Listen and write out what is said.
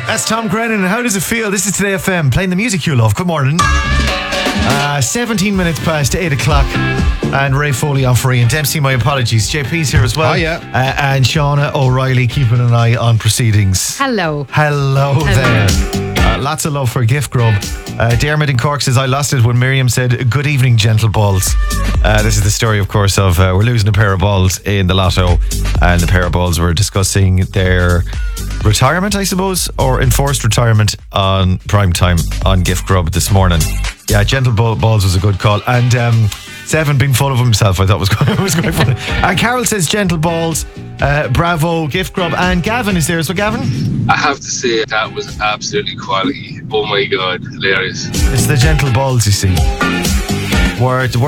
That's Tom Grennan. How does it feel? This is Today FM, playing the music you love. Good morning. 17 minutes past 8 o'clock. And Ray Foley on free. And Dempsey, my apologies. JP's here as well. Oh, yeah. And Shauna O'Reilly keeping an eye on proceedings. Hello. Hello there. Lots of love for Gift Grub. Dermot in Cork says, I lost it when Miriam said, good evening, gentle balls. This is the story, of course, of we're losing a pair of balls in the lotto. And the pair of balls were discussing their retirement, I suppose, or enforced retirement on prime time on Gift Grub this morning. Yeah, gentle balls was a good call. And Seven being full of himself, I thought was quite funny. And Carol says gentle balls, bravo, Gift Grub. And Gavin is there as well. Gavin? I have to say that was absolutely quality. Oh my God, hilarious. It's the gentle balls, you see. Word